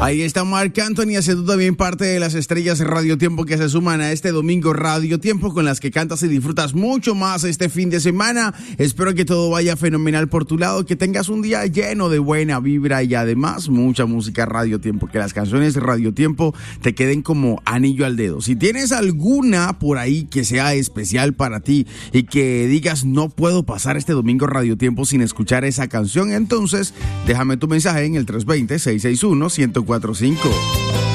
Ahí está Marc Anthony haciendo también parte de las estrellas Radio Tiempo que se suman a este domingo Radio Tiempo, con las que cantas y disfrutas mucho más este fin de semana. Espero que todo vaya fenomenal por tu lado, que tengas un día lleno de buena vibra y además mucha música Radio Tiempo, que las canciones Radio Tiempo te queden como anillo al dedo. Si tienes alguna por ahí que sea especial para ti y que digas no puedo pasar este domingo Radio Tiempo sin escuchar esa canción, entonces déjame tu mensaje en el 320-661-1045.